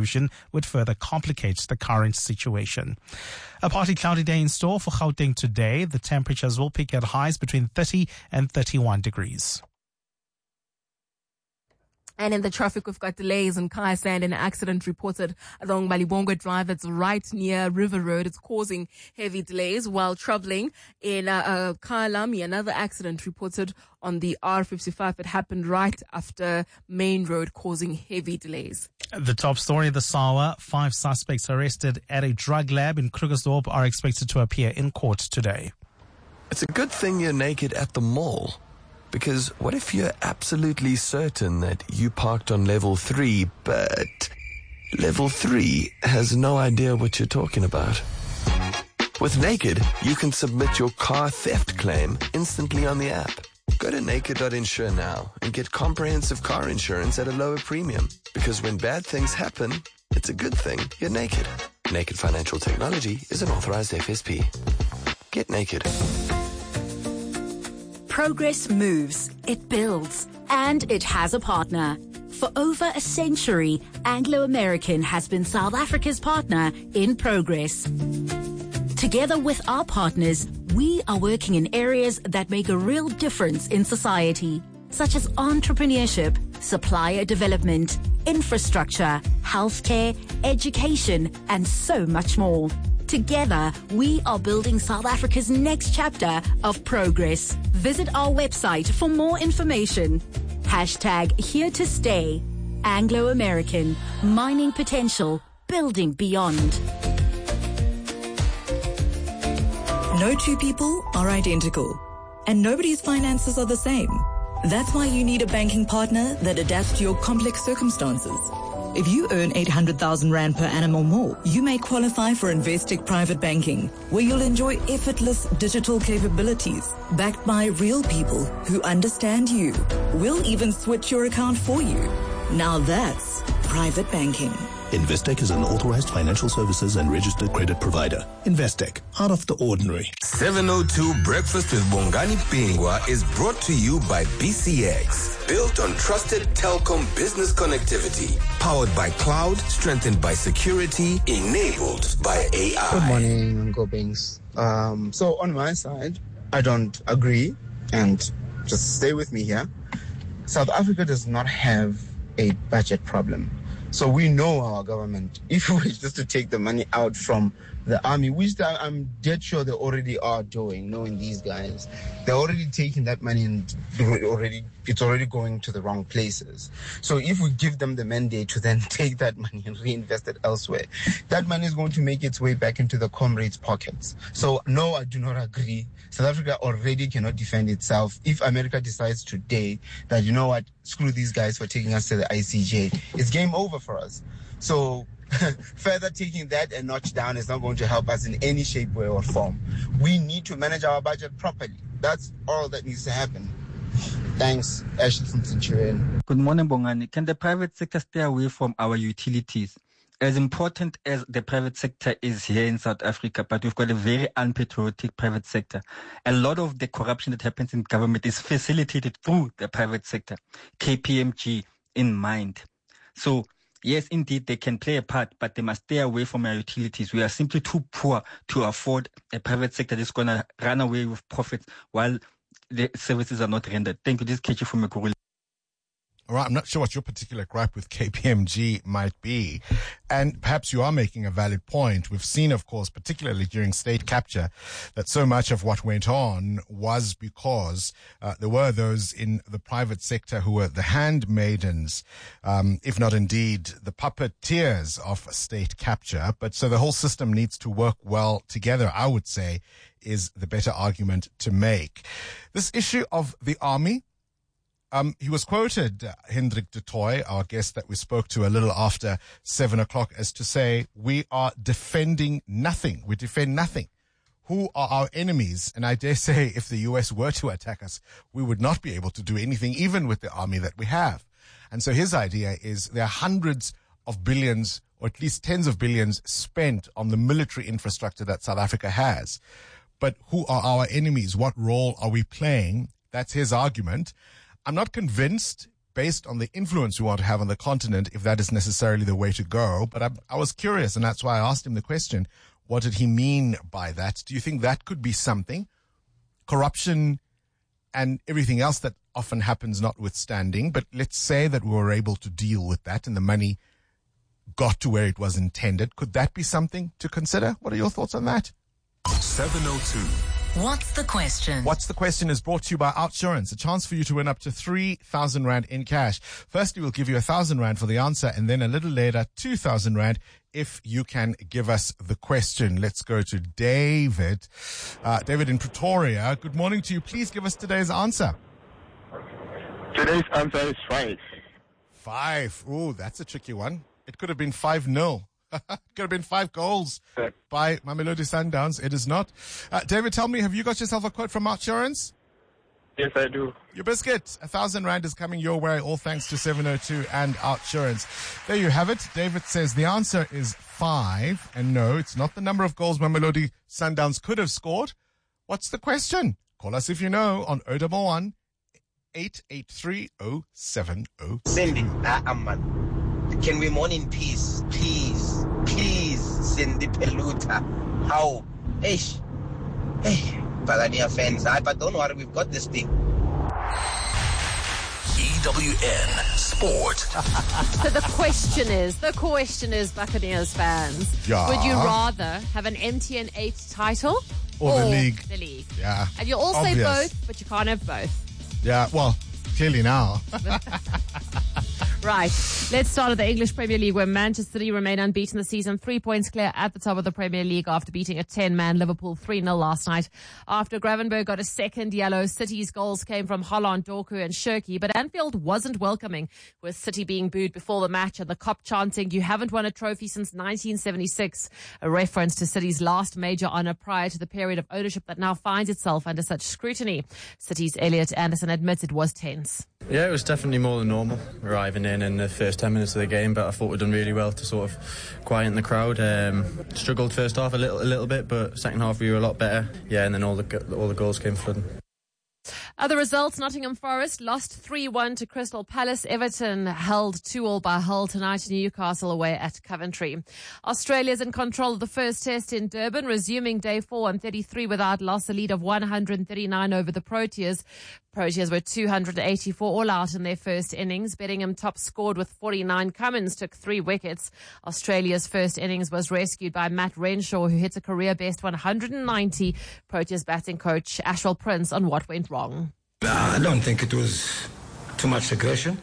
solution would further complicate the current situation. A partly cloudy day in store for Gauteng today. The temperatures will peak at highs between 30 and 31 degrees. And in the traffic, we've got delays in Kayasand. An accident reported along Malibongwe Drive. It's right near River Road. It's causing heavy delays while traveling in Kyalami. Another accident reported on the R55. It happened right after Main Road, causing heavy delays. The top story this hour: 5 suspects arrested at a drug lab in Krugersdorp are expected to appear in court today. It's a good thing you're naked at the mall. Because what if you're absolutely certain that you parked on level 3, but level 3 has no idea what you're talking about? With Naked, you can submit your car theft claim instantly on the app. Go to naked.insure now and get comprehensive car insurance at a lower premium. Because when bad things happen, it's a good thing you're naked. Naked Financial Technology is an authorized FSP. Get naked. Progress moves, it builds, and it has a partner. For over a century, Anglo American has been South Africa's partner in progress. Together with our partners, we are working in areas that make a real difference in society, such as entrepreneurship, supplier development, infrastructure, healthcare, education, and so much more. Together, we are building South Africa's next chapter of progress. Visit our website for more information. Hashtag here to stay. Anglo American, mining potential, building beyond. No two people are identical, and nobody's finances are the same. That's why you need a banking partner that adapts to your complex circumstances. If you earn 800,000 Rand per annum or more, you may qualify for Investec Private Banking, where you'll enjoy effortless digital capabilities backed by real people who understand you. We'll even switch your account for you. Now that's private banking. Investec is an authorized financial services and registered credit provider. Investec, out of the ordinary. 702 Breakfast with Bongani Pingwa is brought to you by BCX. Built on trusted telecom business connectivity. Powered by cloud, strengthened by security, enabled by AI. Good morning, Ngobings. So on my side, I don't agree, and just stay with me here. South Africa does not have a budget problem. So we know our government, if we were just to take the money out from the army, which I'm dead sure they already are doing, knowing these guys, they're already taking that money and it's already going to the wrong places. So if we give them the mandate to then take that money and reinvest it elsewhere, that money is going to make its way back into the comrades' pockets. So no, I do not agree. South Africa already cannot defend itself. If America decides today that, you know what, screw these guys for taking us to the ICJ, it's game over for us. So further taking that a notch down is not going to help us in any shape, way, or form. We need to manage our budget properly. That's all that needs to happen. Thanks, Ashley from Centurion. Good morning, Bongani. Can the private sector stay away from our utilities? As important as the private sector is here in South Africa, but we've got a very unpatriotic private sector. A lot of the corruption that happens in government is facilitated through the private sector, KPMG in mind. So, yes, indeed, they can play a part, but they must stay away from our utilities. We are simply too poor to afford a private sector that's going to run away with profits while the services are not rendered. Thank you. This is Kechi from Mekuruli. All right, I'm not sure what your particular gripe with KPMG might be. And perhaps you are making a valid point. We've seen, of course, particularly during state capture, that so much of what went on was because there were those in the private sector who were the handmaidens, if not indeed the puppeteers of state capture. But so the whole system needs to work well together, I would say, is the better argument to make. This issue of the army, he was quoted, Hendrik de Tooy, our guest that we spoke to a little after 7 o'clock, as to say, we are defending nothing. We defend nothing. Who are our enemies? And I dare say if the US were to attack us, we would not be able to do anything, even with the army that we have. And so his idea is there are hundreds of billions, or at least tens of billions, spent on the military infrastructure that South Africa has. But who are our enemies? What role are we playing? That's his argument. I'm not convinced based on the influence we want to have on the continent, if that is necessarily the way to go. But I was curious, and that's why I asked him the question, what did he mean by that? Do you think that could be something? Corruption and everything else that often happens notwithstanding, but let's say that we were able to deal with that and the money got to where it was intended. Could that be something to consider? What are your thoughts on that? 702. What's the question? What's the question is brought to you by OUTsurance, a chance for you to win up to 3,000 Rand in cash. Firstly, we'll give you 1,000 Rand for the answer, and then a little later, 2,000 Rand if you can give us the question. Let's go to David. David in Pretoria. Good morning to you. Please give us today's answer. Today's answer is 5. 5. Ooh, that's a tricky one. It could have been 5-0. It could have been 5 goals by Mamelodi Sundowns. It is not. David, tell me, have you got yourself a quote from OUTsurance? Yes, I do. Your biscuit. 1,000 Rand is coming your way, all thanks to 702 and OUTsurance. There you have it. David says the answer is 5. And no, it's not the number of goals Mamelodi Sundowns could have scored. What's the question? Call us if you know on 011 883 0707. Cindy, man. Can we mourn in peace? Please, Cindy Peluta. How? Hey, Bagania fans, but don't worry, we've got this thing. EWN Sport. So the question is, Buccaneers fans, Yeah. would you rather have an MTN 8 title Or the league? The league. Yeah. And you'll all say Obvious. both, but you can't have both. Yeah, well, clearly now. Right. Let's start at the English Premier League, where Manchester City remain unbeaten this season, 3 points clear at the top of the Premier League after beating a 10-man Liverpool 3-0 last night. After Gravenberg got a second yellow, City's goals came from Holland, Dorku and Shirky, but Anfield wasn't welcoming, with City being booed before the match and the cop chanting, "You haven't won a trophy since 1976," a reference to City's last major honour prior to the period of ownership that now finds itself under such scrutiny. City's Elliot Anderson admits it was tense. Yeah, it was definitely more than normal arriving in the first 10 minutes of the game, but I thought we'd done really well to sort of quieten the crowd. Struggled first half a little bit, but second half we were a lot better. Yeah, and then all the goals came flooding. Other results, Nottingham Forest lost 3-1 to Crystal Palace. Everton held 2-2 by Hull tonight. Newcastle away at Coventry. Australia's in control of the first test in Durban, resuming day 4 on 33 without loss, a lead of 139 over the Proteas. Proteas were 284 all out in their first innings. Bedingham top scored with 49. Cummins took 3 wickets. Australia's first innings was rescued by Matt Renshaw, who hit a career best 190. Proteas batting coach Ashwell Prince on what went wrong. I don't think it was too much aggression.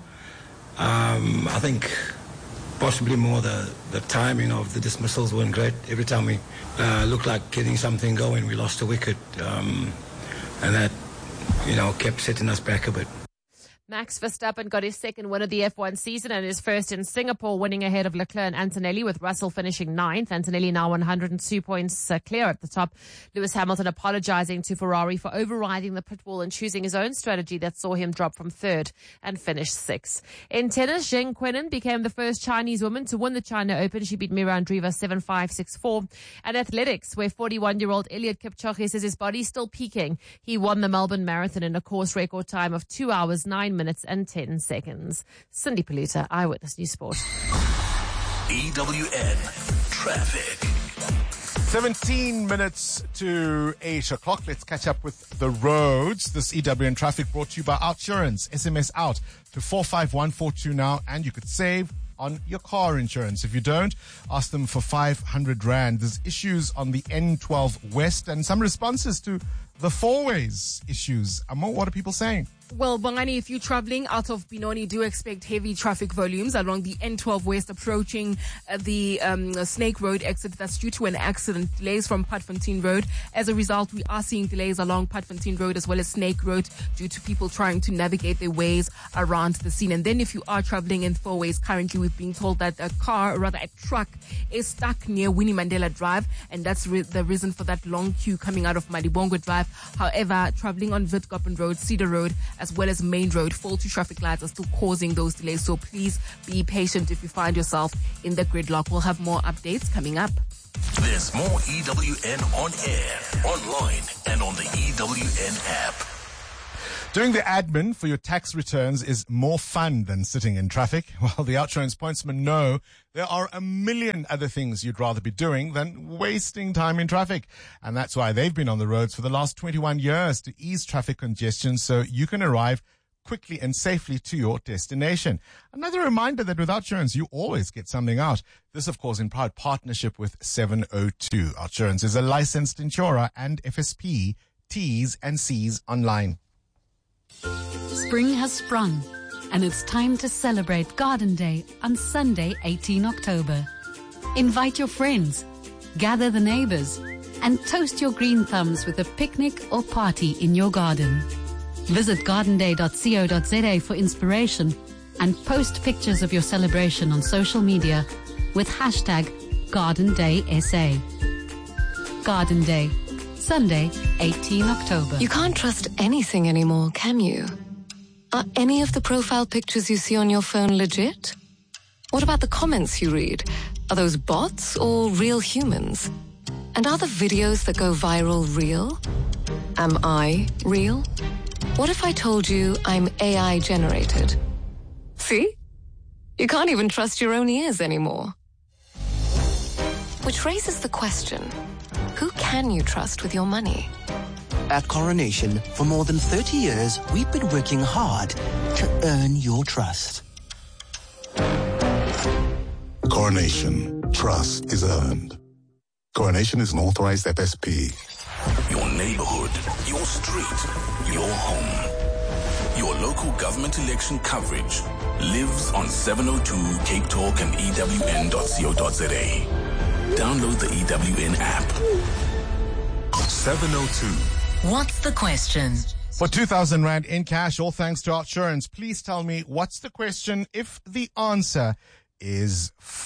I think possibly more the timing of the dismissals weren't great. Every time we looked like getting something going, we lost a wicket. And that, kept setting us back a bit. Max Verstappen got his second win of the F1 season and his first in Singapore, winning ahead of Leclerc and Antonelli, with Russell finishing 9th. Antonelli now 102 points clear at the top. Lewis Hamilton apologizing to Ferrari for overriding the pit wall and choosing his own strategy that saw him drop from 3rd and finish 6th. In tennis, Zheng Quenin became the first Chinese woman to win the China Open. She beat Mira Andreeva 7-5, 6-4. And athletics, where 41-year-old Eliud Kipchoge says his body's still peaking. He won the Melbourne Marathon in a course record time of 2 hours, 9 minutes and 10 seconds. Cindy Peluta, Eyewitness News Sport. EWN Traffic. 17 minutes to 8 o'clock. Let's catch up with the roads. This EWN Traffic brought to you by OUTsurance. SMS out to 45142 now, and you could save on your car insurance. If you don't, ask them for 500 Rand. There's issues on the N12 West and some responses to the four-ways issues. What are people saying? Well, Bongani, if you're traveling out of Benoni, do expect heavy traffic volumes along the N12 West approaching the Snake Road exit. That's due to an accident. Delays from Patfontein Road. As a result, we are seeing delays along Patfontein Road as well as Snake Road due to people trying to navigate their ways around the scene. And then if you are traveling in four ways, currently we've been told that a truck is stuck near Winnie Mandela Drive, and that's the reason for that long queue coming out of Malibongwe Drive. However, traveling on Witkoppen Road, Cedar Road, as well as Main Road, faulty traffic lights are still causing those delays. So please be patient if you find yourself in the gridlock. We'll have more updates coming up. There's more EWN on air, online, and on the EWN app. Doing the admin for your tax returns is more fun than sitting in traffic. Well, the OUTsurance Pointsmen know there are a million other things you'd rather be doing than wasting time in traffic. And that's why they've been on the roads for the last 21 years to ease traffic congestion so you can arrive quickly and safely to your destination. Another reminder that with OUTsurance, you always get something out. This, of course, in proud partnership with 702. OUTsurance is a licensed insurer and FSP, T's and C's online. Spring has sprung, and it's time to celebrate Garden Day on Sunday, 18 October. Invite your friends, gather the neighbors, and toast your green thumbs with a picnic or party in your garden. Visit gardenday.co.za for inspiration and post pictures of your celebration on social media with hashtag GardenDaySA. Garden Day, Sunday, 18 October. You can't trust anything anymore, can you? Are any of the profile pictures you see on your phone legit? What about the comments you read? Are those bots or real humans? And are the videos that go viral real? Am I real? What if I told you I'm AI generated? See? You can't even trust your own ears anymore. Which raises the question, who can you trust with your money? At Coronation, for more than 30 years, we've been working hard to earn your trust. Coronation. Trust is earned. Coronation is an authorized FSP. Your neighborhood, your street, your home. Your local government election coverage lives on 702 Cape Talk and EWN.co.za. Download the EWN app. 702. What's the question? For 2,000 Rand in cash, all thanks to OUTsurance, please tell me what's the question if the answer is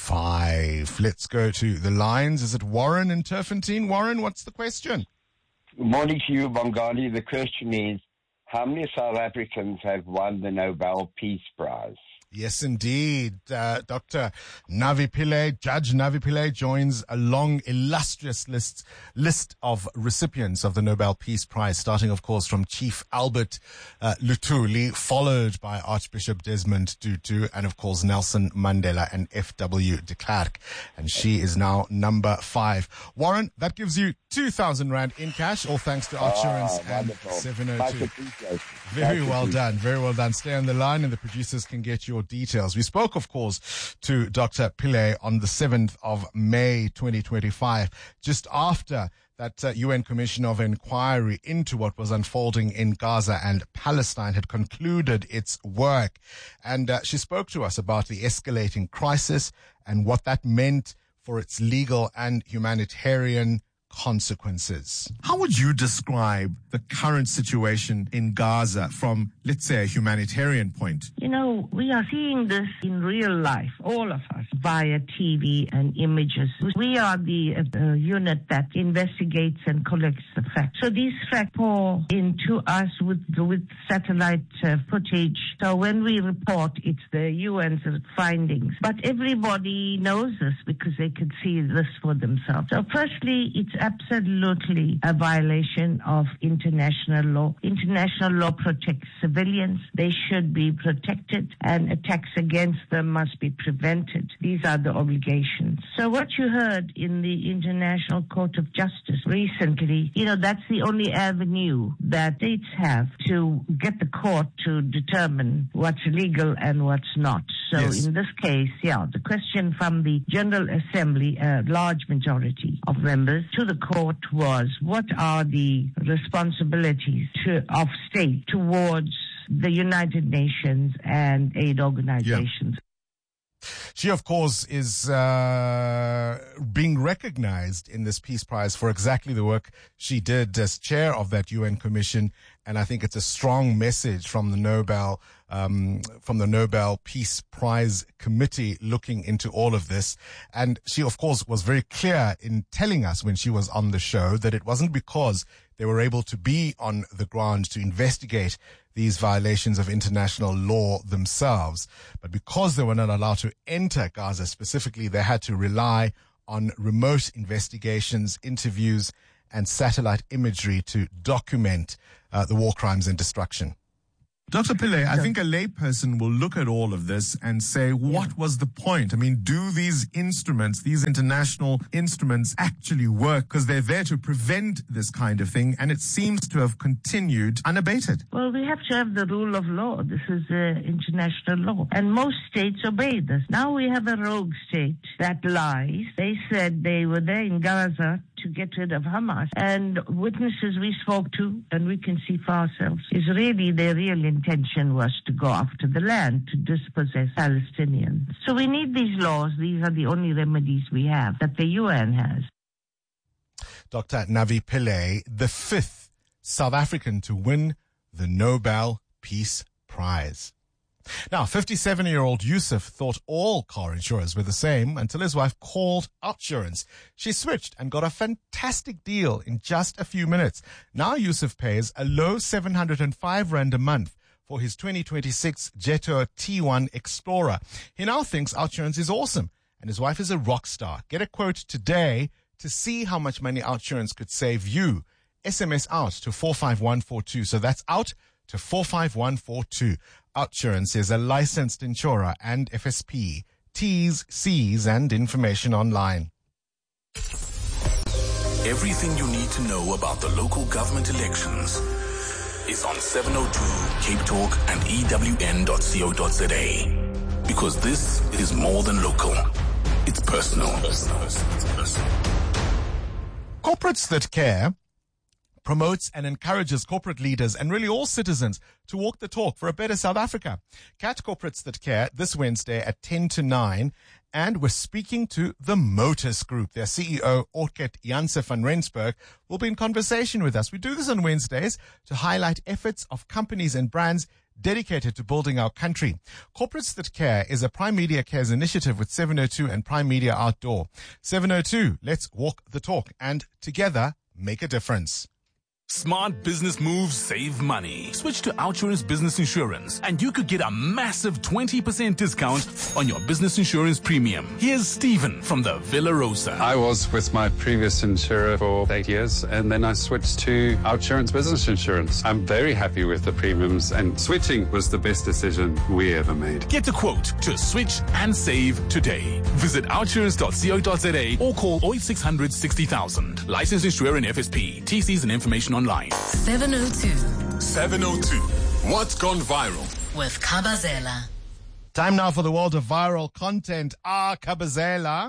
5. Let's go to the lines. Is it Warren in Turfentine? Warren, what's the question? Good morning to you, Bongali. The question is, how many South Africans have won the Nobel Peace Prize? Yes, indeed. Dr. Navi Pillay, Judge Navi Pillay joins a long, illustrious list of recipients of the Nobel Peace Prize, starting, of course, from Chief Albert Luthuli, followed by Archbishop Desmond Tutu, and, of course, Nelson Mandela and F.W. de Klerk. And she is now number 5. Warren, that gives you 2,000 Rand in cash, all thanks to OUTsurance and 702. Very well done. Very well done. Stay on the line and the producers can get your details. We spoke, of course, to Dr. Pillay on the 7th of May 2025, just after that UN Commission of Inquiry into what was unfolding in Gaza and Palestine had concluded its work. And she spoke to us about the escalating crisis and what that meant for its legal and humanitarian consequences. How would you describe the current situation in Gaza from, let's say, a humanitarian point? You know, we are seeing this in real life, all of us, via TV and images. We are the unit that investigates and collects the facts. So these facts pour into us with satellite footage. So when we report, it's the UN's findings. But everybody knows this because they can see this for themselves. So firstly, it's absolutely a violation of international law. International law protects civilians. They should be protected, and attacks against them must be prevented. These are the obligations. So what you heard in the International Court of Justice recently, you know, that's the only avenue that states have to get the court to determine what's legal and what's not. So in this case, the question from the General Assembly, a large majority of members, to the court was, what are the responsibilities of state towards the United Nations and aid organizations? She, of course, is being recognized in this Peace Prize for exactly the work she did as chair of that UN Commission. And I think it's a strong message from the Nobel Peace Prize Committee looking into all of this. And she, of course, was very clear in telling us when she was on the show that it wasn't because they were able to be on the ground to investigate these violations of international law themselves, but because they were not allowed to enter Gaza specifically, they had to rely on remote investigations, interviews, and satellite imagery to document the war crimes and destruction. Dr. Pillay, I think a layperson will look at all of this and say, what was the point? I mean, do these instruments, these international instruments actually work? Because they're there to prevent this kind of thing, and it seems to have continued unabated. Well, we have to have the rule of law. This is international law. And most states obey this. Now we have a rogue state that lies. They said they were there in Gaza to get rid of Hamas. And witnesses we spoke to, and we can see for ourselves, is really their real intention was to go after the land, to dispossess Palestinians. So we need these laws. These are the only remedies we have, that the UN has. Dr. Navi Pillay, the 5th South African to win the Nobel Peace Prize. Now, 57-year-old Yusuf thought all car insurers were the same until his wife called Outsurance. She switched and got a fantastic deal in just a few minutes. Now Yusuf pays a low 705 Rand a month for his 2026 Jetour T1 Explorer. He now thinks Outsurance is awesome, and his wife is a rock star. Get a quote today to see how much money Outsurance could save you. SMS out to 45142. So that's out to 45142. Outsurance is a licensed insurer and FSP. T's, C's, and information online. Everything you need to know about the local government elections is on 702 Cape Talk and EWN.co.za. Because this is more than local. It's personal. Corporates that care promotes and encourages corporate leaders and really all citizens to walk the talk for a better South Africa. Catch Corporates That Care this Wednesday at 10 to 9. And we're speaking to the Motus Group. Their CEO, Orkut Janse van Rensburg, will be in conversation with us. We do this on Wednesdays to highlight efforts of companies and brands dedicated to building our country. Corporates That Care is a Prime Media Cares initiative with 702 and Prime Media Outdoor. 702, let's walk the talk and together make a difference. Smart business moves save money. Switch to Outsurance Business Insurance and you could get a massive 20% discount on your business insurance premium. Here's Stephen from the Villa Rosa. I was with my previous insurer for 8 years and then I switched to Outsurance Business Insurance. I'm very happy with the premiums and switching was the best decision we ever made. Get a quote to switch and save today. Visit outsurance.co.za or call 0800 60,000. Licensed insurer and FSP. TCs and information online. 702. What's gone viral? With Kabazela. Time now for the world of viral content. Kabazela.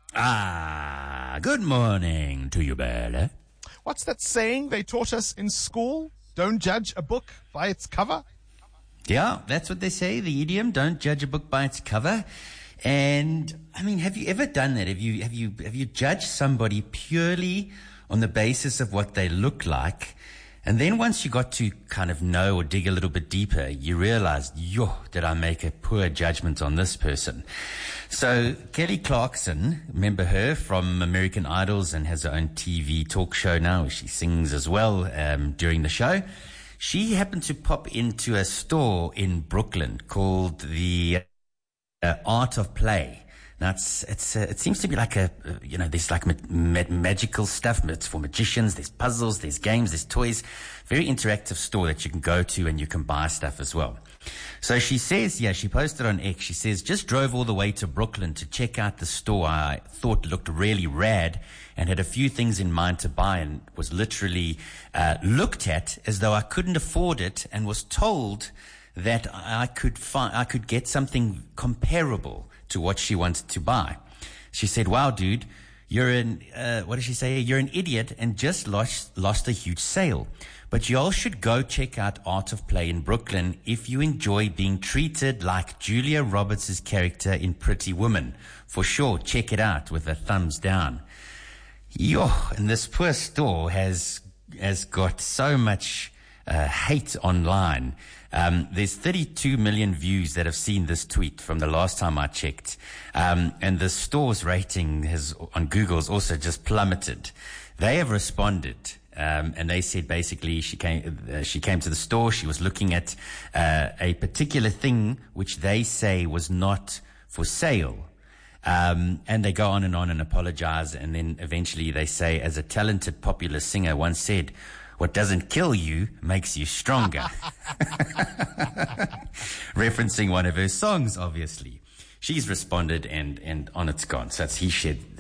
Good morning to you, Bella. What's that saying they taught us in school? Don't judge a book by its cover? Yeah, that's what they say, the idiom, don't judge a book by its cover. And, I mean, have you ever done that? Have you judged somebody purely on the basis of what they look like, and then once you got to kind of know or dig a little bit deeper, you realized, did I make a poor judgment on this person? So Kelly Clarkson, remember her from American Idols and has her own TV talk show now, she sings as well during the show. She happened to pop into a store in Brooklyn called the Art of Play. Now it seems to be like there's like magical stuff. It's for magicians. There's puzzles, there's games, there's toys. Very interactive store that you can go to and you can buy stuff as well. So she says, she posted on X. She says, just drove all the way to Brooklyn to check out the store I thought looked really rad and had a few things in mind to buy and was literally looked at as though I couldn't afford it and was told that I could get something comparable to what she wanted to buy. She said, wow, dude, you're what did she say? You're an idiot and just lost a huge sale. But you all should go check out Art of Play in Brooklyn if you enjoy being treated like Julia Roberts' character in Pretty Woman. For sure, check it out with a thumbs down. And this poor store has got so much hate online. There's 32 million views that have seen this tweet from the last time I checked. And the store's rating on Google has also just plummeted. They have responded. And they said basically she came to the store. She was looking at a particular thing which they say was not for sale. And they go on and apologize. And then eventually they say, as a talented popular singer once said, What doesn't kill you makes you stronger. Referencing one of her songs, obviously. She's responded and on it's gone. So it's he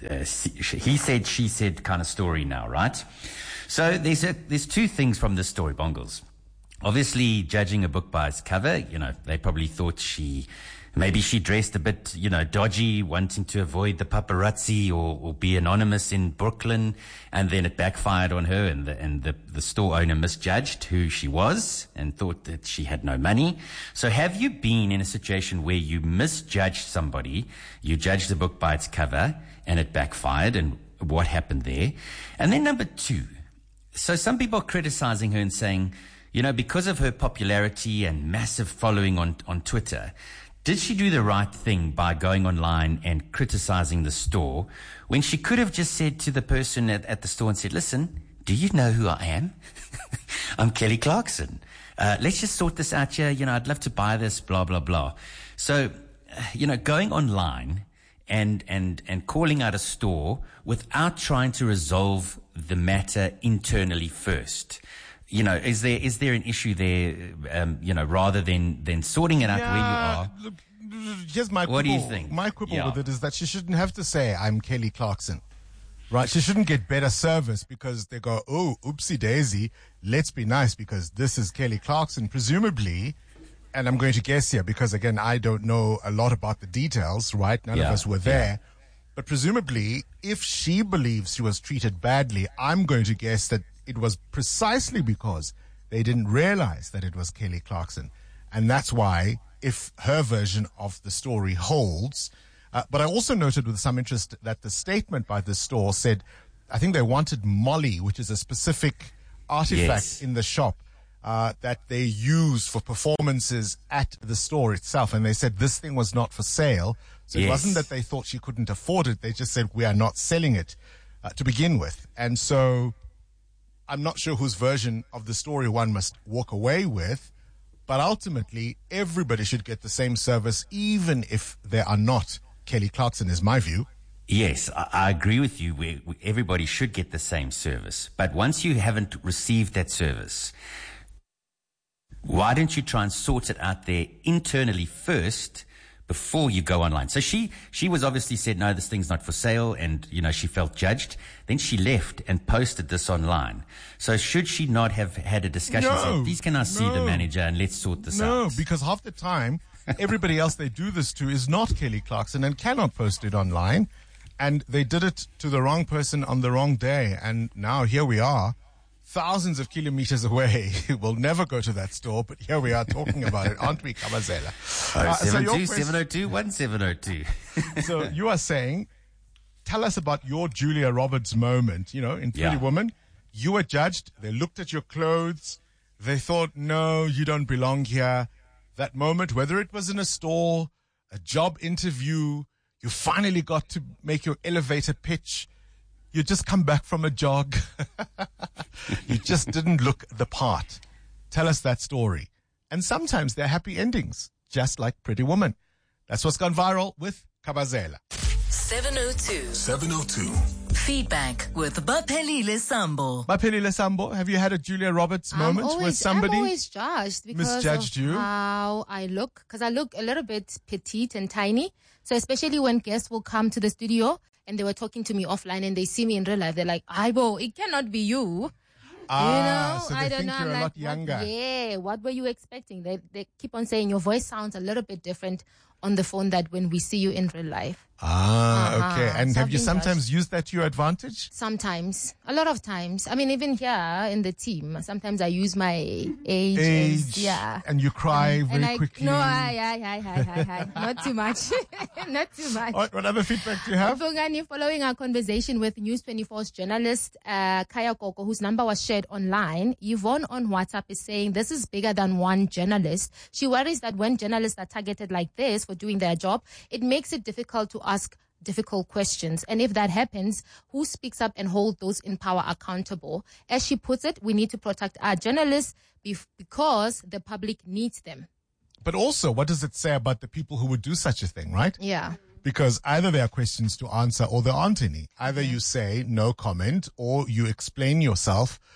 said, she said kind of story now, right? So there's two things from this story, Bongles. Obviously, judging a book by its cover, they probably thought maybe she dressed a bit, dodgy, wanting to avoid the paparazzi or be anonymous in Brooklyn. And then it backfired on her and the store owner misjudged who she was and thought that she had no money. So have you been in a situation where you misjudged somebody, you judged the book by its cover and it backfired, and what happened there? And then number two, so some people are criticizing her and saying, because of her popularity and massive following on Twitter, did she do the right thing by going online and criticizing the store when she could have just said to the person at the store and said, listen, do you know who I am? I'm Kelly Clarkson. Let's just sort this out here. I'd love to buy this, blah, blah, blah. So, going online and calling out a store without trying to resolve the matter internally first. Is there an issue there, rather than sorting it out where you are? Look, here's my quibble. What do you think? My quibble with it is that she shouldn't have to say, I'm Kelly Clarkson. Right? She shouldn't get better service because they go, oh, oopsie daisy, let's be nice because this is Kelly Clarkson. Presumably, and I'm going to guess here because, again, I don't know a lot about the details, right? None of us were there. But presumably, if she believes she was treated badly, I'm going to guess that it was precisely because they didn't realize that it was Kelly Clarkson. And that's why, if her version of the story holds, but I also noted with some interest that the statement by the store said, I think they wanted Molly, which is a specific artifact in the shop that they use for performances at the store itself. And they said this thing was not for sale. So it wasn't that they thought she couldn't afford it. They just said, we are not selling it to begin with. And so I'm not sure whose version of the story one must walk away with, but ultimately everybody should get the same service, even if they are not Kelly Clarkson, is my view. Yes, I agree with you. Everybody should get the same service. But once you haven't received that service, why don't you try and sort it out there internally first before you go online? So she was obviously said, no, this thing's not for sale, and, she felt judged. Then she left and posted this online. So should she not have had a discussion? Say, please can I see the manager and let's sort this out? No, because half the time, everybody else they do this to is not Kelly Clarkson and cannot post it online. And they did it to the wrong person on the wrong day. And now here we are, thousands of kilometers away. We'll never go to that store, but here we are talking about it, aren't we, Kabazela? 702-1702. So you are saying, tell us about your Julia Roberts moment, in Pretty Woman. You were judged. They looked at your clothes. They thought, no, you don't belong here. That moment, whether it was in a store, a job interview, you finally got to make your elevator pitch. You just come back from a jog. You just didn't look the part. Tell us that story. And sometimes they're happy endings, just like Pretty Woman. That's what's gone viral with Kabazela. 702. Feedback with Baphelile Sambo. Baphelile Sambo, have you had a Julia Roberts moment where somebody I'm always judged because misjudged of you? How I look, because I look a little bit petite and tiny. So especially when guests will come to the studio and they were talking to me offline and they see me in real life, they're like, Aibo, it cannot be you. So they I don't think know. you're I'm a like, lot younger. what were you expecting? They keep on saying your voice sounds a little bit different on the phone than when we see you in real life. Okay. And have you Something sometimes used that to your advantage? Sometimes. A lot of times. I mean, even here in the team, sometimes I use my age. And you cry very quickly. No, hi. Not too much. Not too much. What other feedback do you have? Bongani, following our conversation with News 24's journalist, Kaya Koko, whose number was shared online, Yvonne on WhatsApp is saying this is bigger than one journalist. She worries that when journalists are targeted like this for doing their job, it makes it difficult to ask difficult questions. And if that happens, who speaks up and hold those in power accountable? As she puts it, we need to protect our journalists because the public needs them. But also, what does it say about the people who would do such a thing, right? Yeah. Because either there are questions to answer or there aren't any. Either you say no comment or you explain yourself.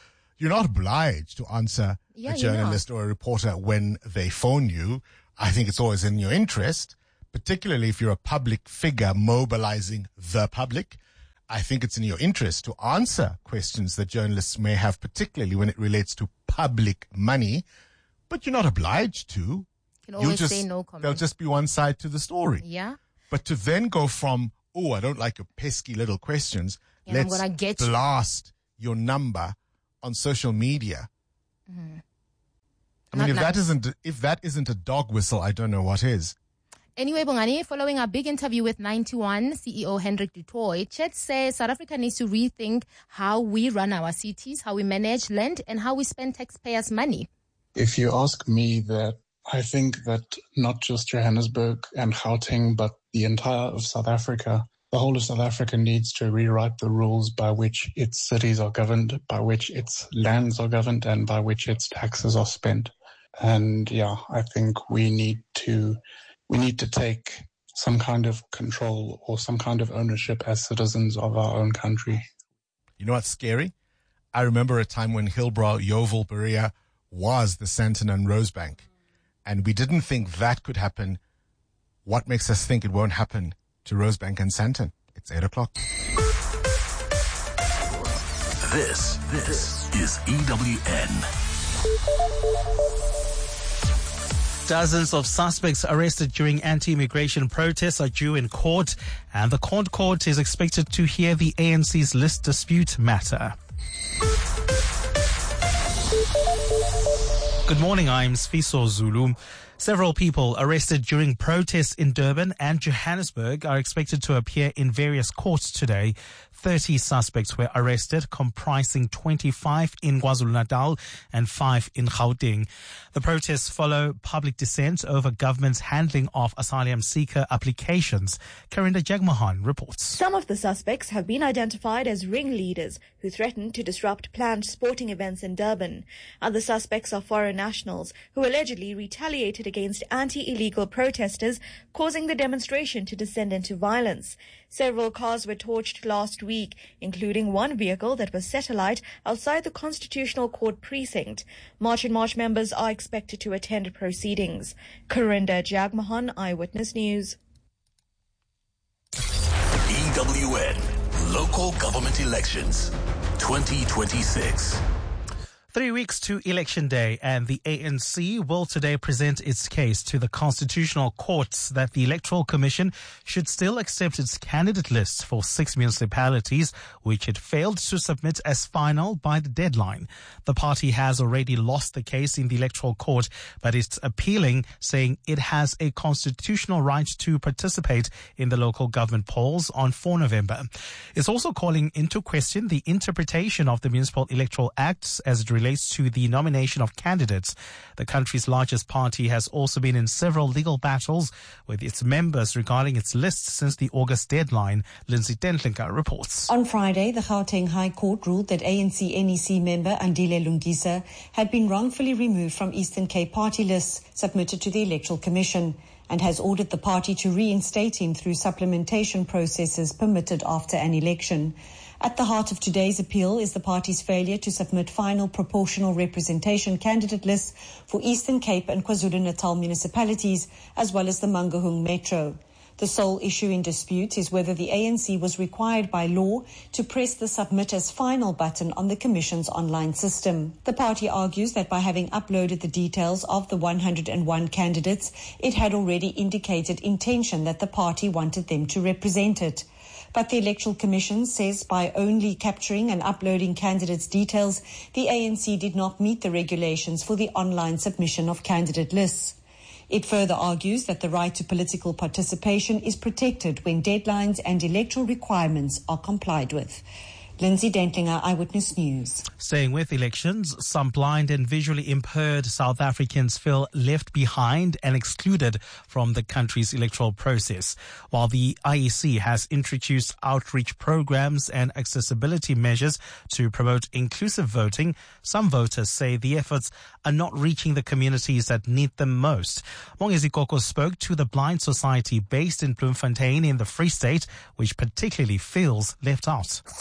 you're not obliged to answer a journalist or a reporter when they phone you. I think it's always in your interest, particularly if you're a public figure mobilizing the public. I think it's in your interest to answer questions that journalists may have, particularly when it relates to public money, but you're not obliged to. You can always say no comment. There'll just be one side to the story. Yeah. But to then go from, oh, I don't like your pesky little questions, Yeah, I'm gonna get you. blast your number on social media. Mhm. I mean, Not if that isn't a dog whistle, I don't know what is. Anyway, Bongani, following our big interview with 91 CEO Hendrik du Toit, Chet says South Africa needs to rethink how we run our cities, how we manage land, and how we spend taxpayers' money. If you ask me, that I think that not just Johannesburg and Gauteng, but the entire of South Africa, the whole of South Africa needs to rewrite the rules by which its cities are governed, by which its lands are governed, and by which its taxes are spent. And yeah, I think we need to take some kind of control or some kind of ownership as citizens of our own country. You know what's scary? I remember a time when Hillbrow, Yeoville, Berea was the Sandton and Rosebank, and we didn't think that could happen. What makes us think it won't happen to Rosebank and Sandton? It's 8:00. This is EWN. Dozens of suspects arrested during anti-immigration protests are due in court, and the court is expected to hear the ANC's list dispute matter. Good morning, I'm Sfiso Zulu. Several people arrested during protests in Durban and Johannesburg are expected to appear in various courts today. 30 suspects were arrested, comprising 25 in KwaZulu-Natal and 5 in Gauteng. The protests follow public dissent over government's handling of asylum seeker applications. Karinda Jagmohan reports. Some of the suspects have been identified as ringleaders who threatened to disrupt planned sporting events in Durban. Other suspects are foreign nationals who allegedly retaliated against anti-illegal protesters, causing the demonstration to descend into violence. Several cars were torched last week, including one vehicle that was set alight outside the Constitutional Court precinct. March and March members are expected to attend proceedings. Karinda Jagmohan, Eyewitness News. EWN Local Government Elections 2026. 3 weeks to Election Day, and the ANC will today present its case to the Constitutional Court that the Electoral Commission should still accept its candidate list for 6 municipalities, which it failed to submit as final by the deadline. The party has already lost the case in the Electoral Court, but it's appealing, saying it has a constitutional right to participate in the local government polls on 4 November. It's also calling into question the interpretation of the Municipal Electoral Acts as it relates to the nomination of candidates. The country's largest party has also been in several legal battles with its members regarding its list since the August deadline. Lindsay Dentlinka reports. On Friday, the Gauteng High Court ruled that ANC-NEC member Andile Lungisa had been wrongfully removed from Eastern Cape party lists submitted to the Electoral Commission, and has ordered the party to reinstate him through supplementation processes permitted after an election. At the heart of today's appeal is the party's failure to submit final proportional representation candidate lists for Eastern Cape and KwaZulu-Natal municipalities, as well as the Mangaung Metro. The sole issue in dispute is whether the ANC was required by law to press the Submit as Final button on the Commission's online system. The party argues that by having uploaded the details of the 101 candidates, it had already indicated intention that the party wanted them to represent it. But the Electoral Commission says by only capturing and uploading candidates' details, the ANC did not meet the regulations for the online submission of candidate lists. It further argues that the right to political participation is protected when deadlines and electoral requirements are complied with. Lindsay Dentlinger, Eyewitness News. Staying with elections, some blind and visually impaired South Africans feel left behind and excluded from the country's electoral process. While the IEC has introduced outreach programs and accessibility measures to promote inclusive voting, some voters say the efforts are not reaching the communities that need them most. Mongezi Koko spoke to the Blind Society based in Bloemfontein in the Free State, which particularly feels left out. For the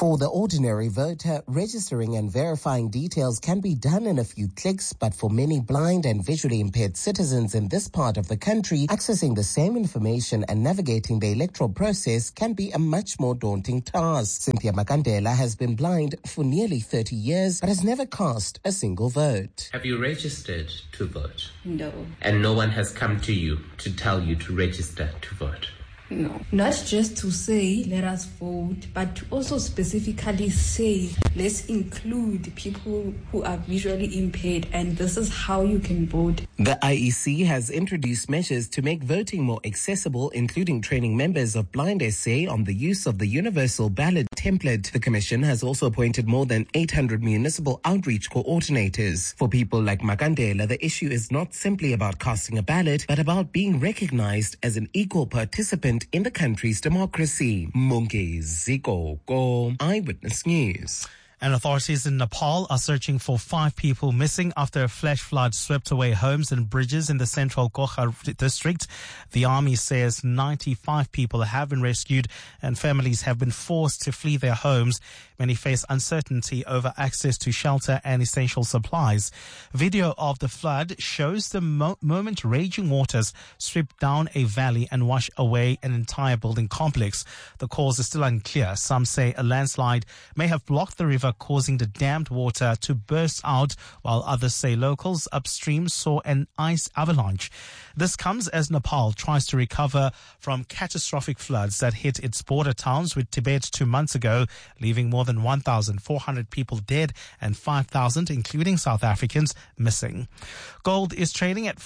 ordinary voter, registering and verifying details can be done in a few clicks, but for many blind and visually impaired citizens in this part of the country, accessing the same information and navigating the electoral process can be a much more daunting task. Cynthia Makandela has been blind for nearly 30 years, but has never cast a single vote. Have you registered to vote? No. And no one has come to you to tell you to register to vote? No. Not just to say, let us vote, but to also specifically say, let's include people who are visually impaired, and this is how you can vote. The IEC has introduced measures to make voting more accessible, including training members of Blind SA on the use of the universal ballot template. The Commission has also appointed more than 800 municipal outreach coordinators. For people like Makandela, the issue is not simply about casting a ballot, but about being recognized as an equal participant in the country's democracy. Mungi Zikoko, Eyewitness News. And authorities in Nepal are searching for 5 people missing after a flash flood swept away homes and bridges in the central Kokha district. The army says 95 people have been rescued and families have been forced to flee their homes. Many face uncertainty over access to shelter and essential supplies. Video of the flood shows the moment raging waters sweep down a valley and wash away an entire building complex. The cause is still unclear. Some say a landslide may have blocked the river, causing the dammed water to burst out, while others say locals upstream saw an ice avalanche. This comes as Nepal tries to recover from catastrophic floods that hit its border towns with Tibet 2 months ago, leaving more than 1,400 people dead and 5,000, including South Africans, missing. Gold is trading at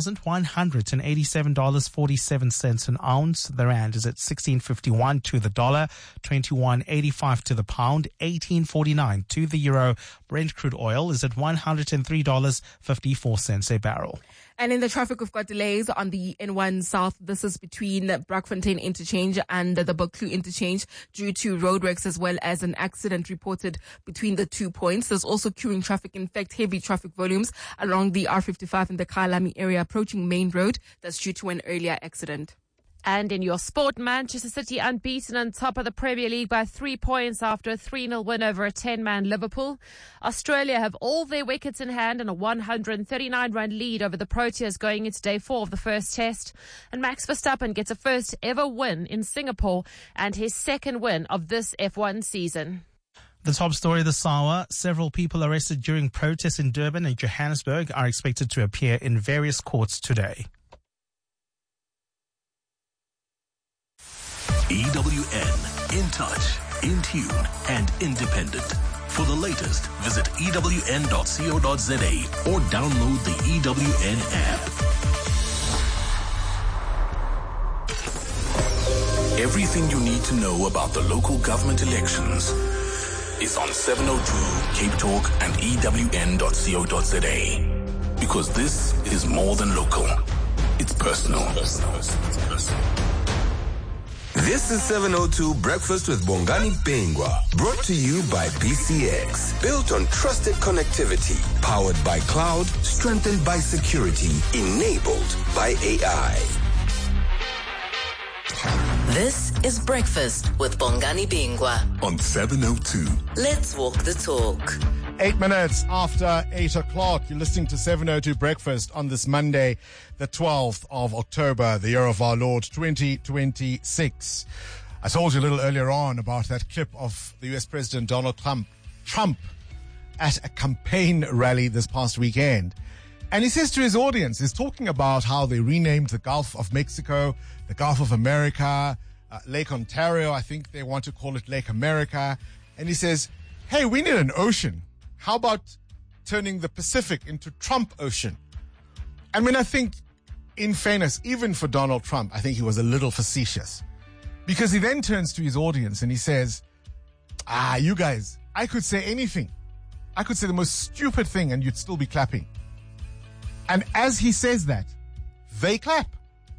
$4,187.47 an ounce. The rand is at 16.51 to the dollar, 21.85 to the pound, 18.49 to the euro. Brent crude oil is at $103.54 a barrel. And in the traffic, we've got delays on the N1 South. This is between Brakfontein Interchange and the Buccleuch Interchange due to roadworks, as well as an accident reported between the 2 points. There's also queuing traffic, in fact, heavy traffic volumes along the R55 in the Kyalami area approaching Main Road. That's due to an earlier accident. And in your sport, Manchester City unbeaten on top of the Premier League by 3 points after a 3-0 win over a 10-man Liverpool. Australia have all their wickets in hand and a 139-run lead over the Proteas going into day 4 of the first test. And Max Verstappen gets a first ever win in Singapore and his second win of this F1 season. The top story this hour, several people arrested during protests in Durban and Johannesburg are expected to appear in various courts today. EWN, in touch, in tune, and independent. For the latest, visit ewn.co.za or download the EWN app. Everything you need to know about the local government elections is on 702 Cape Talk and ewn.co.za. Because this is more than local. It's personal. This is 702 Breakfast with Bongani Pingwa, brought to you by BCX. Built on trusted connectivity, powered by cloud, strengthened by security, enabled by AI. This is Breakfast with Bongani Bingwa on 702. Let's walk the talk. 8 minutes after 8 o'clock, you're listening to 702 Breakfast on this Monday, the 12th of October, the year of our Lord, 2026. I told you a little earlier on about that clip of the US President Donald Trump at a campaign rally this past weekend. And he says to his audience, he's talking about how they renamed the Gulf of Mexico, the Gulf of America, Lake Ontario, I think they want to call it Lake America. And he says, hey, we need an ocean. How about turning the Pacific into Trump Ocean? I mean, I think, in fairness, even for Donald Trump, I think he was a little facetious. Because he then turns to his audience and he says, you guys, I could say anything. I could say the most stupid thing and you'd still be clapping. And as he says that, they clap.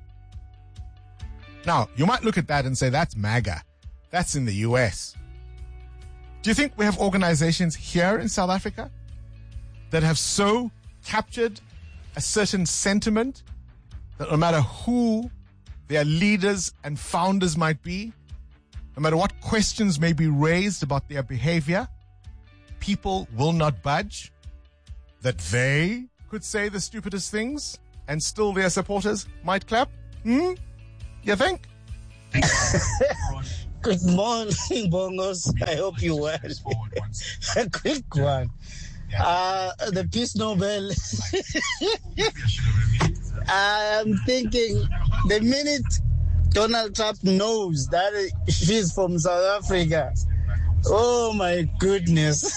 Now, you might look at that and say, that's MAGA. That's in the US. Do you think we have organizations here in South Africa that have so captured a certain sentiment that no matter who their leaders and founders might be, no matter what questions may be raised about their behavior, people will not budge, that they could say the stupidest things and still their supporters might clap? You think? Good morning, Bongos. I hope you're well. A quick one. The Peace Nobel. I'm thinking the minute Donald Trump knows that she's from South Africa, oh my goodness.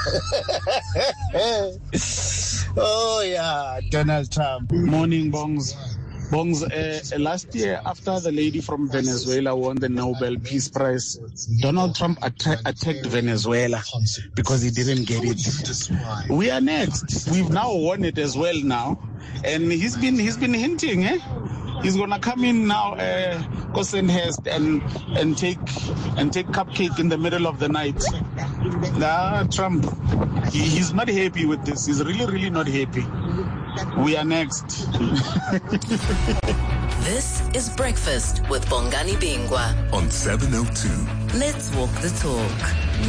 Oh yeah, Donald Trump. Morning, Bongs. Last year, after the lady from Venezuela won the Nobel Peace Prize, Donald Trump attacked Venezuela because he didn't get it. We are next. We've now won it as well now, and he's been hinting, he's gonna come in now, Kosenhurst, and take cupcake in the middle of the night. Trump, he's not happy with this. He's really not happy. We are next. This is Breakfast with Bongani Bingwa on 702. Let's walk the talk.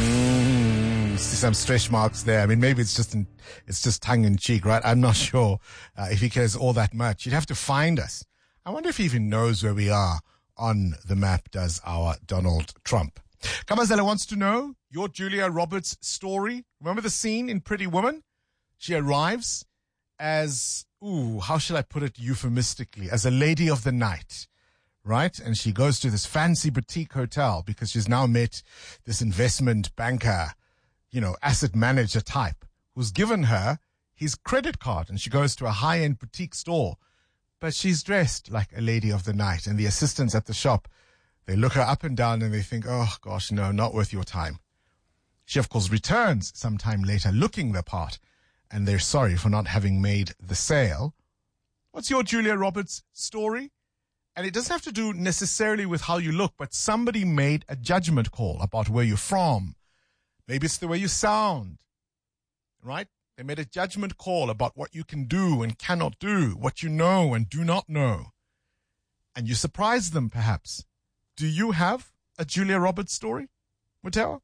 See some stretch marks there. I mean, maybe it's just tongue in cheek, right? I'm not sure if he cares all that much. You'd have to find us. I wonder if he even knows where we are on the map, does our Donald Trump. Kamazela wants to know your Julia Roberts story. Remember the scene in Pretty Woman? She arrives as, how shall I put it euphemistically, as a lady of the night, right? And she goes to this fancy boutique hotel because she's now met this investment banker, asset manager type who's given her his credit card, and she goes to a high-end boutique store, but she's dressed like a lady of the night, and the assistants at the shop, they look her up and down and they think, oh gosh, no, not worth your time. She, of course, returns sometime later looking the part, and they're sorry for not having made the sale. What's your Julia Roberts story? And it doesn't have to do necessarily with how you look, but somebody made a judgment call about where you're from. Maybe it's the way you sound, right? They made a judgment call about what you can do and cannot do, what you know and do not know. And you surprised them, perhaps. Do you have a Julia Roberts story, Muteo?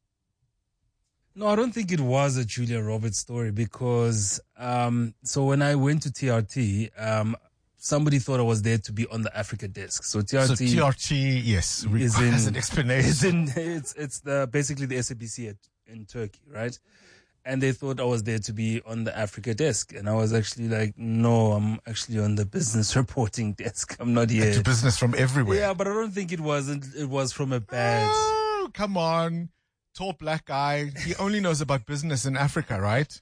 No, I don't think it was a Julia Roberts story because, so when I went to TRT, somebody thought I was there to be on the Africa desk. So TRT, yes, has an explanation. It's basically the SABC in Turkey, right? And they thought I was there to be on the Africa desk. And I was actually like, no, I'm actually on the business reporting desk. I'm not here. To business from everywhere. Yeah, but I don't think it was from a bad... Oh, come on. Tall black guy. He only knows about business in Africa, right?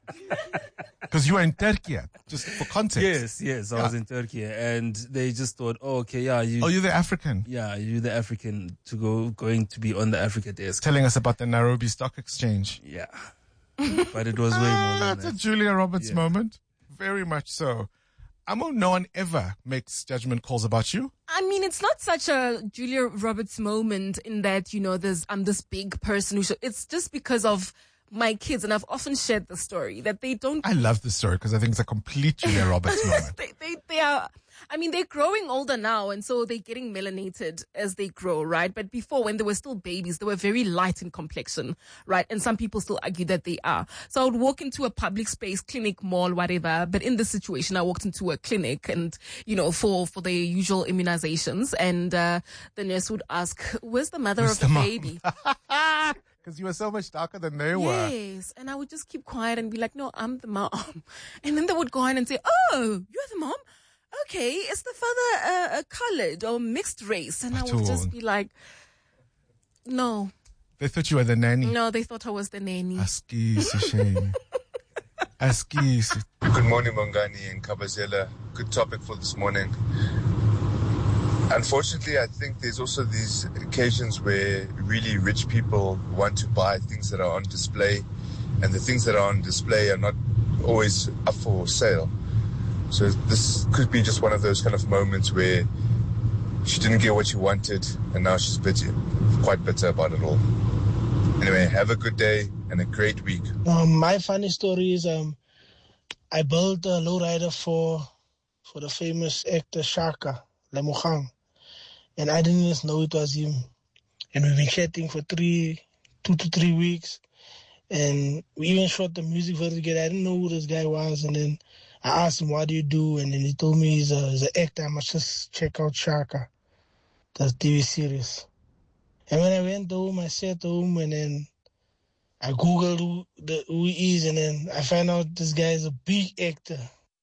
Because you were in Turkey, just for context. Yes. I was in Turkey. And they just thought, oh, okay, yeah. You're the African. Yeah, you're the African going to be on the Africa desk. Telling us about the Nairobi Stock Exchange. Yeah. But it was way more than that. That's a Julia Roberts moment. Very much so. Amo, no one ever makes judgment calls about you. I mean, it's not such a Julia Roberts moment in that, I'm this big person it's just because of my kids, and I've often shared the story that they don't. I love this story because I think it's a complete Julia Roberts moment. They are. I mean, they're growing older now, and so they're getting melanated as they grow, right? But before, when they were still babies, they were very light in complexion, right? And some people still argue that they are. So I would walk into a public space, clinic, mall, whatever. But in this situation, I walked into a clinic and, for the usual immunizations. And the nurse would ask, where's the mother of the baby? Because you were so much darker than they were. Yes. And I would just keep quiet and be like, no, I'm the mom. And then they would go on and say, oh, you're the mom? Okay, is the father colored or mixed race? And I would just be like, no. They thought you were the nanny? No, they thought I was the nanny. Askis, a shame. Askis. Good morning, Mongani and Kabazela. Good topic for this morning. Unfortunately, I think there's also these occasions where really rich people want to buy things that are on display, and the things that are on display are not always up for sale. So this could be just one of those kind of moments where she didn't get what she wanted, and now she's quite bitter about it all. Anyway, have a good day and a great week. My funny story is I built a lowrider for the famous actor Shaka Lemogang, and I didn't even know it was him. And we've been chatting for 2 to 3 weeks. And we even shot the music video together. I didn't know who this guy was. And then I asked him, what do you do? And then he told me he's an actor. I must just check out Shaka, the TV series. And when I went home, I sat home and then I Googled who he is. And then I found out this guy is a big actor.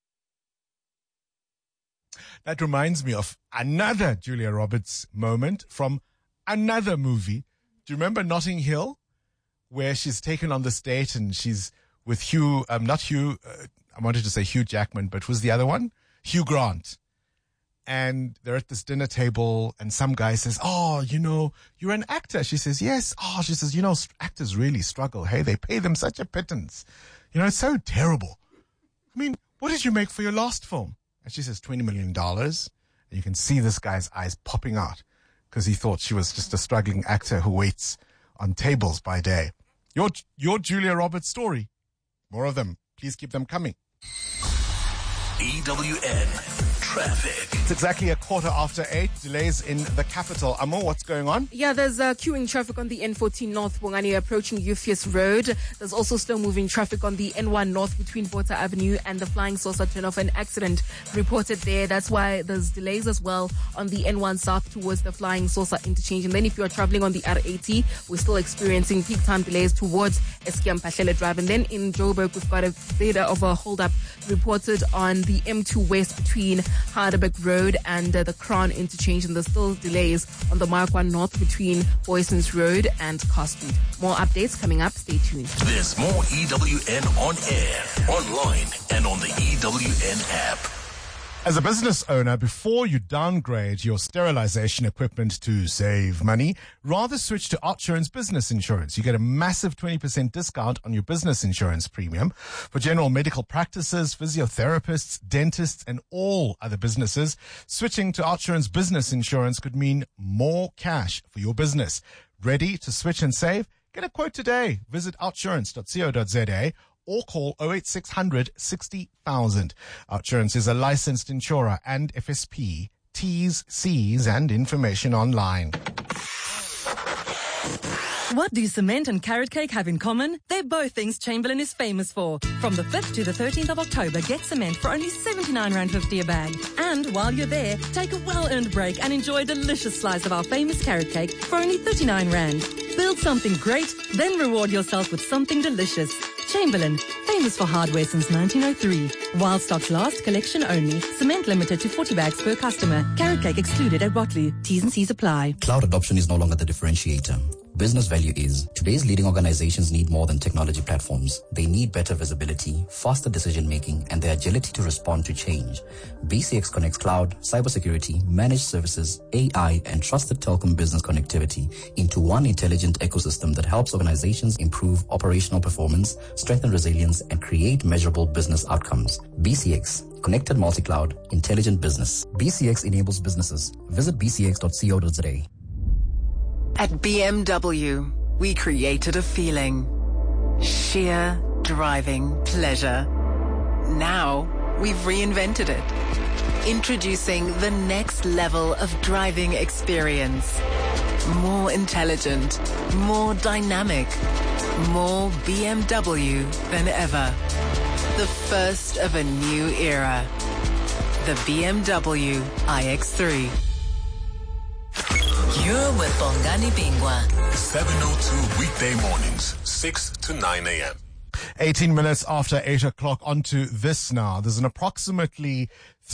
That reminds me of another Julia Roberts moment from another movie. Do you remember Notting Hill, where she's taken on this date and she's with Hugh Jackman, but who's the other one? Hugh Grant. And they're at this dinner table and some guy says, oh, you're an actor. She says, yes. Oh, she says, actors really struggle. Hey, they pay them such a pittance. It's so terrible. I mean, what did you make for your last film? And she says, $20 million. And you can see this guy's eyes popping out because he thought she was just a struggling actor who waits on tables by day. Your Julia Roberts story. More of them. Please keep them coming. EWN Traffic. It's exactly 8:15. Delays in the capital. Amo, what's going on? Yeah, there's queuing traffic on the N14 North, Bongani, approaching Euphis Road. There's also slow-moving traffic on the N1 North between Bota Avenue and the Flying Saucer turnoff. An accident reported there. That's why there's delays as well on the N1 South towards the Flying Saucer interchange. And then if you're traveling on the R80, we're still experiencing peak time delays towards Eskiam Pashele Drive. And then in Joburg, we've got a bit of a hold-up reported on the M2 West between Harderbeck Road and the Crown interchange, and there's still delays on the Mark 1 North between Boysons Road and Car Street. More updates coming up. Stay tuned. There's more EWN on air, online, and on the EWN app. As a business owner, before you downgrade your sterilization equipment to save money, rather switch to OUTsurance Business Insurance. You get a massive 20% discount on your business insurance premium. For general medical practices, physiotherapists, dentists, and all other businesses, switching to OUTsurance Business Insurance could mean more cash for your business. Ready to switch and save? Get a quote today. Visit outsurance.co.za or call 08600 60,000. OUTsurance is a licensed insurer and FSP. T's, C's, and information online. What do cement and carrot cake have in common? They're both things Chamberlain is famous for. From the 5th to the 13th of October, get cement for only R79.50 a bag. And while you're there, take a well-earned break and enjoy a delicious slice of our famous carrot cake for only R39. Build something great, then reward yourself with something delicious. Chamberlain, famous for hardware since 1903. While stocks last, collection only. Cement limited to 40 bags per customer. Carrot cake excluded at Botley. T's and C's apply. Cloud adoption is no longer the differentiator. Business value is. Today's leading organizations need more than technology platforms. They need better visibility, faster decision-making, and the agility to respond to change. BCX connects cloud, cybersecurity, managed services, AI, and trusted telecom business connectivity into one intelligent ecosystem that helps organizations improve operational performance, strengthen resilience, and create measurable business outcomes. BCX, connected multi-cloud, intelligent business. BCX enables businesses. Visit bcx.co.za. At BMW, we created a feeling. Sheer driving pleasure. Now, we've reinvented it. Introducing the next level of driving experience. More intelligent, more dynamic, more BMW than ever. The first of a new era. The BMW iX3. You're with Bongani Bingwa. 7:02 weekday mornings, 6 to 9 a.m. 18 minutes after 8 o'clock. Onto this now. There's an approximately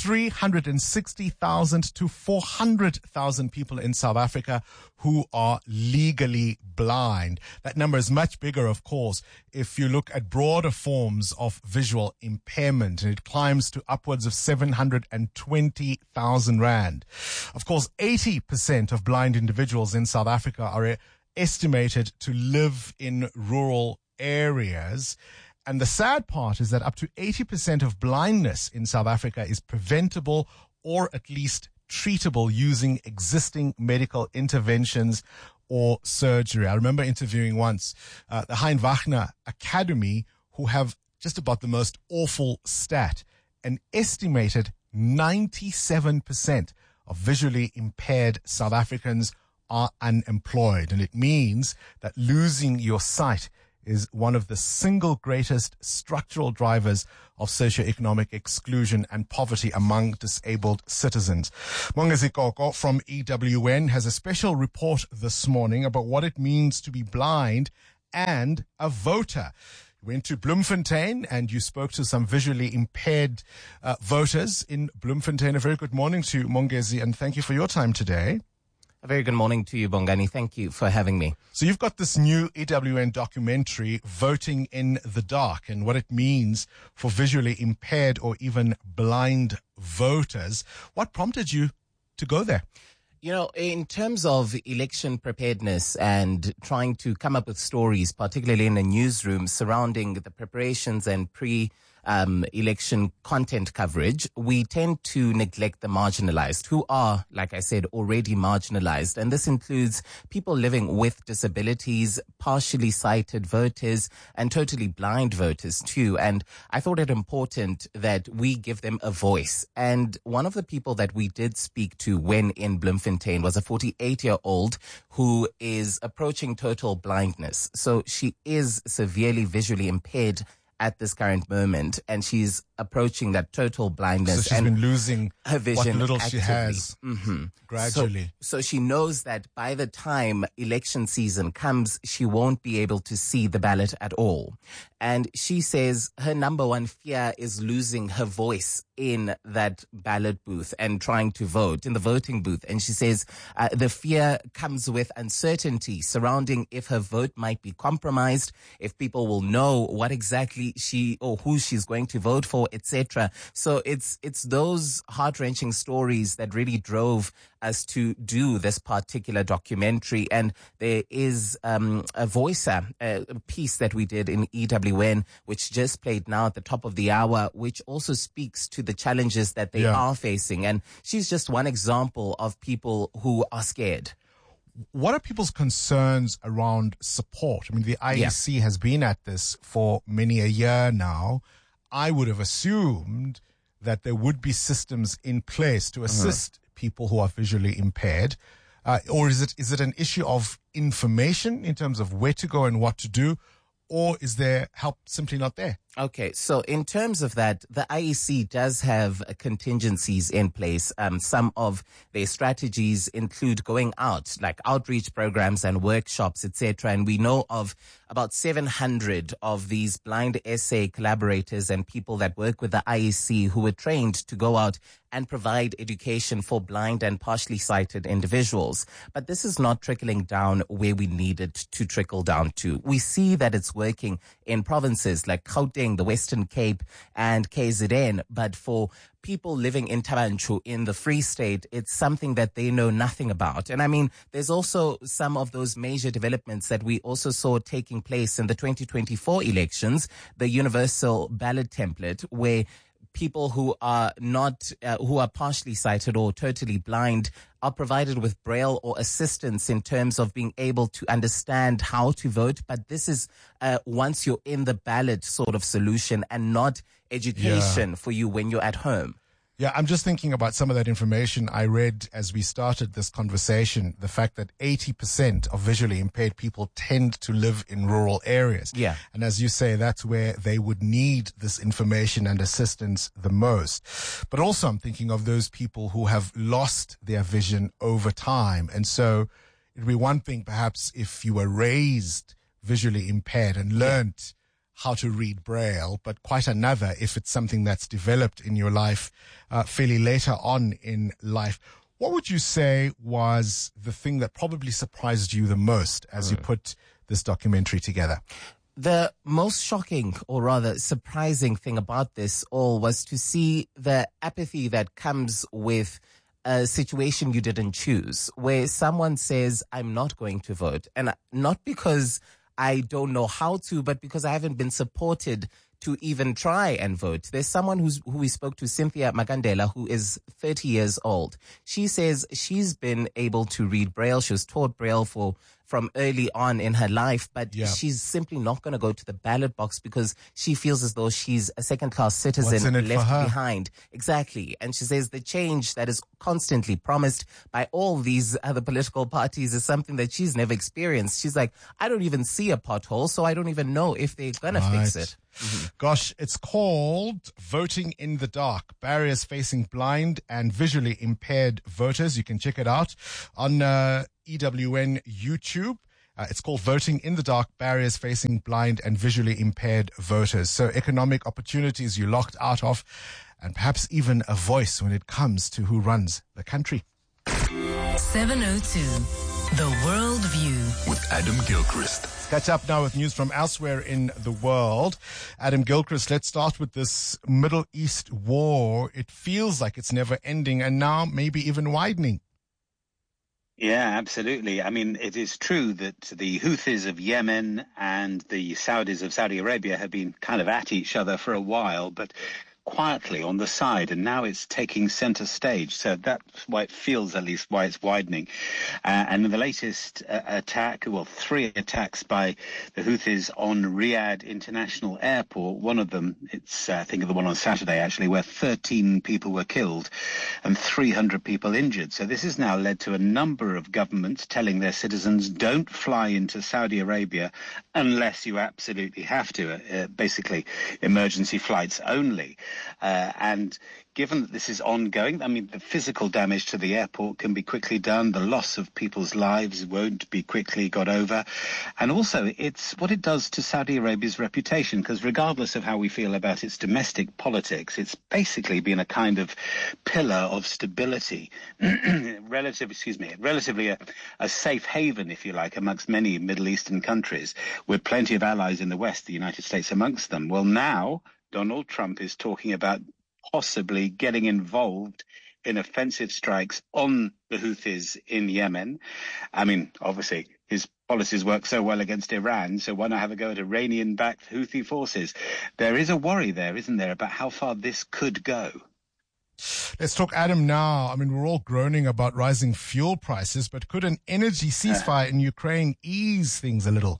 360,000 to 400,000 people in South Africa who are legally blind. That number is much bigger, of course, if you look at broader forms of visual impairment, and it climbs to upwards of 720,000 rand. Of course, 80% of blind individuals in South Africa are estimated to live in rural areas. And the sad part is that up to 80% of blindness in South Africa is preventable or at least treatable using existing medical interventions or surgery. I remember interviewing once the Hein Wagner Academy, who have just about the most awful stat. An estimated 97% of visually impaired South Africans are unemployed. And it means that losing your sight is one of the single greatest structural drivers of socioeconomic exclusion and poverty among disabled citizens. Mongezi Koko from EWN has a special report this morning about what it means to be blind and a voter. You went to Bloemfontein and you spoke to some visually impaired voters in Bloemfontein. A very good morning to you, Mongezi, and thank you for your time today. A very good morning to you, Bongani. Thank you for having me. So you've got this new EWN documentary, Voting in the Dark, and what it means for visually impaired or even blind voters. What prompted you to go there? You know, in terms of election preparedness and trying to come up with stories, particularly in a newsroom surrounding the preparations and election content coverage, we tend to neglect the marginalized who are, like I said, already marginalized. And this includes people living with disabilities, partially sighted voters, and totally blind voters too. And I thought it important that we give them a voice. And one of the people that we did speak to when in Bloemfontein was a 48-year-old who is approaching total blindness. So she is severely visually impaired at this current moment, and she's approaching that total blindness. So she's been losing her vision what little actively. She has gradually. So she knows that by the time election season comes, she won't be able to see the ballot at all. And she says her number one fear is losing her voice in that ballot booth and trying to vote in the voting booth. And she says the fear comes with uncertainty surrounding if her vote might be compromised, if people will know what exactly she or who she's going to vote for, etc. So it's those heart-wrenching stories that really drove us to do this particular documentary. And there is a voicer piece that we did in EWN, which just played now at the top of the hour, which also speaks to the challenges that they are facing. And she's just one example of people who are scared. What are people's concerns around support? I mean, the IEC has been at this for many a year now. I would have assumed that there would be systems in place to assist people who are visually impaired. Or is it an issue of information in terms of where to go and what to do? Or is there help simply not there? Okay, so in terms of that, the IEC does have contingencies in place. Some of their strategies include going out, like outreach programs and workshops, etc. And we know of about 700 of these blind SA collaborators and people that work with the IEC who were trained to go out and provide education for blind and partially sighted individuals. But this is not trickling down where we need it to trickle down to. We see that it's working in provinces like Gauteng, the Western Cape, and KZN. But for people living in Tabanchu in the Free State, it's something that they know nothing about. And I mean, there's also some of those major developments that we also saw taking place in the 2024 elections, the universal ballot template, where people who are not, who are partially sighted or totally blind are provided with braille or assistance in terms of being able to understand how to vote. But this is once you're in the ballot sort of solution and not education for you when you're at home. Yeah, I'm just thinking about some of that information I read as we started this conversation, the fact that 80% of visually impaired people tend to live in rural areas. Yeah. And as you say, that's where they would need this information and assistance the most. But also I'm thinking of those people who have lost their vision over time. And so it'd be one thing perhaps if you were raised visually impaired and learnt how to read Braille, but quite another if it's something that's developed in your life fairly later on in life. What would you say was the thing that probably surprised you the most as you put this documentary together? The most shocking, or rather surprising thing about this all was to see the apathy that comes with a situation you didn't choose, where someone says, I'm not going to vote. And not because I don't know how to, but because I haven't been supported to even try and vote. There's someone who we spoke to, Cynthia Magandela, who is 30 years old. She says she's been able to read Braille. She was taught Braille for from early on in her life, but she's simply not going to go to the ballot box because she feels as though she's a second-class citizen left behind. Exactly. And she says the change that is constantly promised by all these other political parties is something that she's never experienced. She's like, I don't even see a pothole, so I don't even know if they're going to fix it. Gosh, it's called Voting in the Dark, Barriers Facing Blind and Visually Impaired Voters. You can check it out on EWN YouTube. It's called Voting in the Dark, Barriers Facing Blind and Visually Impaired Voters. So economic opportunities you're locked out of, and perhaps even a voice when it comes to who runs the country. 702, The World View with Adam Gilchrist. Catch up now with news from elsewhere in the world. Adam Gilchrist, let's start with this Middle East war. It feels like it's never ending and now maybe even widening. Yeah, absolutely. I mean, it is true that the Houthis of Yemen and the Saudis of Saudi Arabia have been kind of at each other for a while, but quietly on the side, and now it's taking center stage. So that's why it feels, at least, why it's widening. And in the latest attack, well, 3 attacks by the Houthis on Riyadh International Airport, one of them, it's I think of the one on Saturday, actually, where 13 people were killed and 300 people injured. So this has now led to a number of governments telling their citizens, don't fly into Saudi Arabia unless you absolutely have to, basically emergency flights only. And given that this is ongoing, I mean, the physical damage to the airport can be quickly done. The loss of people's lives won't be quickly got over. And also, it's what it does to Saudi Arabia's reputation, because regardless of how we feel about its domestic politics, it's basically been a kind of pillar of stability, relatively a safe haven, if you like, amongst many Middle Eastern countries, with plenty of allies in the West, the United States amongst them. Well, now Donald Trump is talking about possibly getting involved in offensive strikes on the Houthis in Yemen. I mean, obviously, his policies work so well against Iran, so why not have a go at Iranian-backed Houthi forces? There is a worry there, isn't there, about how far this could go. Let's talk, Adam, now. I mean, we're all groaning about rising fuel prices, but could an energy ceasefire in Ukraine ease things a little?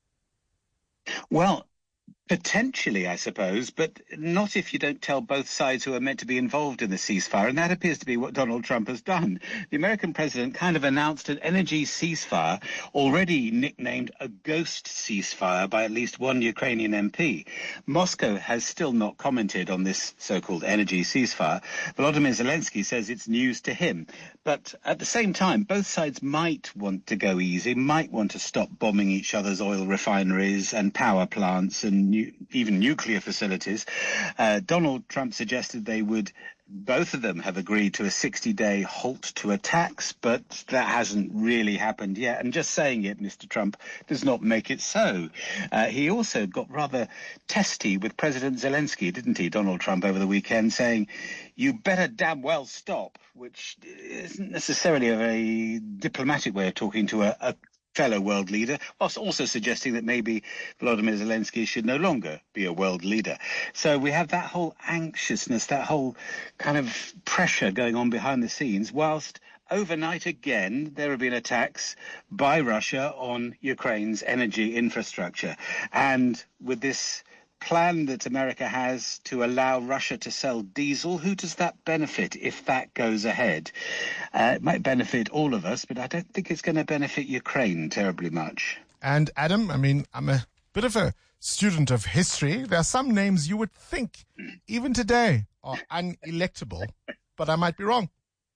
Well, potentially, I suppose, but not if you don't tell both sides who are meant to be involved in the ceasefire, and that appears to be what Donald Trump has done. The American president kind of announced an energy ceasefire, already nicknamed a ghost ceasefire by at least one Ukrainian MP. Moscow has still not commented on this so-called energy ceasefire. Volodymyr Zelensky says it's news to him. But at the same time, both sides might want to go easy, might want to stop bombing each other's oil refineries and power plants and even nuclear facilities. Donald Trump suggested both of them have agreed to a 60-day halt to attacks, but that hasn't really happened yet. And just saying it, Mr. Trump, does not make it so. He also got rather testy with President Zelensky, didn't he, Donald Trump, over the weekend, saying, you better damn well stop, which isn't necessarily a very diplomatic way of talking to a fellow world leader, whilst also suggesting that maybe Volodymyr Zelensky should no longer be a world leader. So we have that whole anxiousness, that whole kind of pressure going on behind the scenes, whilst overnight again there have been attacks by Russia on Ukraine's energy infrastructure. And with this plan that America has to allow Russia to sell diesel, who does that benefit if that goes ahead? It might benefit all of us, but I don't think it's going to benefit Ukraine terribly much. And Adam, I mean, I'm a bit of a student of history. There are some names you would think, even today, are unelectable, but I might be wrong.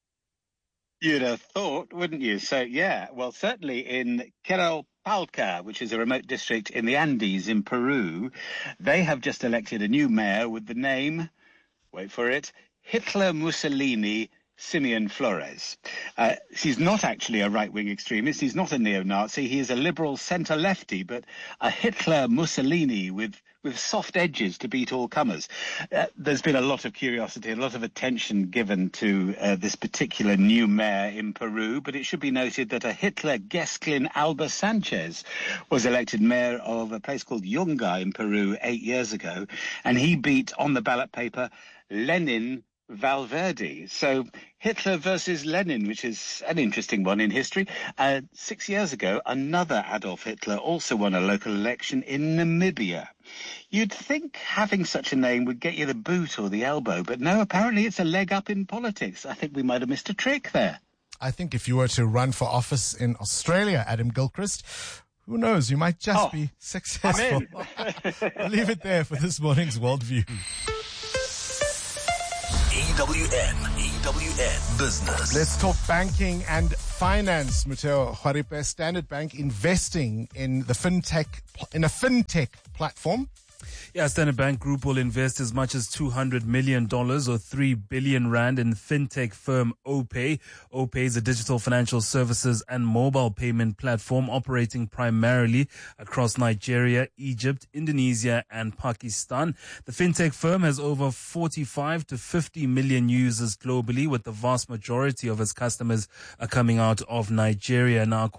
You'd have thought, wouldn't you? So, yeah, well, certainly in Quetzaltenango, which is a remote district in the Andes in Peru, they have just elected a new mayor with the name, wait for it, Hitler Mussolini Simeon Flores. He's not actually a right-wing extremist. He's not a neo-Nazi. He is a liberal centre-lefty, but a Hitler Mussolini with soft edges to beat all comers. There's been a lot of curiosity, a lot of attention given to this particular new mayor in Peru, but it should be noted that a Hitler Gesklin Alba Sanchez was elected mayor of a place called Yunga in Peru 8 years ago, and he beat on the ballot paper Lenin Valverde. So Hitler versus Lenin, which is an interesting one in history. 6 years ago, another Adolf Hitler also won a local election in Namibia. You'd think having such a name would get you the boot or the elbow, but no, apparently it's a leg up in politics. I think we might have missed a trick there. I think if you were to run for office in Australia, Adam Gilchrist, who knows, you might just be successful. I'll leave it there for this morning's Worldview. EWN Business. Let's talk banking and finance. Muteo Hwaripe, Standard Bank investing in a fintech platform. Yeah, Standard Bank Group will invest as much as $200 million or 3 billion rand in fintech firm OPay. OPay is a digital financial services and mobile payment platform operating primarily across Nigeria, Egypt, Indonesia, and Pakistan. The fintech firm has over 45 to 50 million users globally, with the vast majority of its customers coming out of Nigeria. Now,